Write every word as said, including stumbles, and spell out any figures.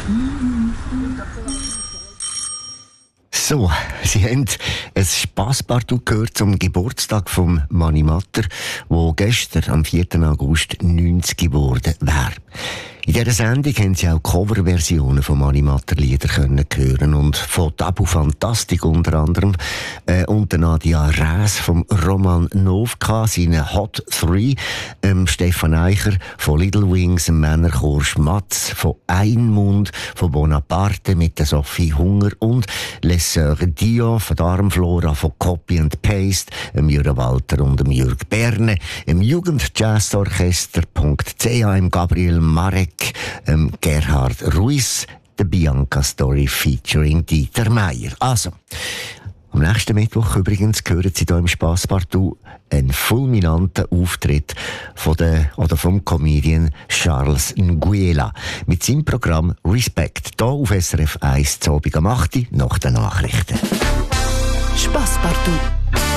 So, Sie haben ein Spasspartout gehört zum Geburtstag von Mani Matter, der gestern am vierten August neunzig geworden wäre. In dieser Sendung haben Sie auch Coverversionen von Mani Matter Lieder können hören und von Tabu Fantastik unter anderem äh, und Nadia Räs vom Roman Novka, seine Hot Three, ähm, Stefan Eicher von Little Wings, dem Männerchor Schmatz, von Einmund, von Bonaparte mit der Sophie Hunger und Les Sœurs Dion von Darmflora, von Copy and Paste, dem Jürgen Walter und dem Jürg Berne, im Jugendjazzorchester.ch, im Gabriel Marek, ähm, Gerhard Ruiz, der Bianca Story featuring Dieter Meier. Also, am nächsten Mittwoch übrigens hören Sie hier im Spasspartout einen fulminanten Auftritt von der, oder vom Comedian Charles Nguela mit seinem Programm Respect, hier auf S R F eins zu Abend am acht Uhr nach den Nachrichten. Spasspartout.